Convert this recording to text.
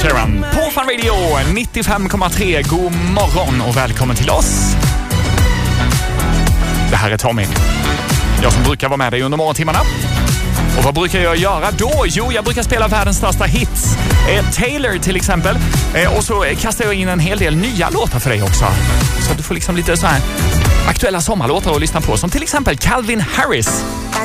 Sheeran på Fun Radio 95,3. God morgon och välkommen till oss. Det här är Tommy. Jag som brukar vara med dig under morgontimmarna. Och vad brukar jag göra då? Jo, jag brukar spela världens största hits. Taylor till exempel. Och så kastar jag in en hel del nya låtar för dig också. Så du får liksom lite så här aktuella sommarlåtar att lyssna på. Som till exempel Calvin Harris.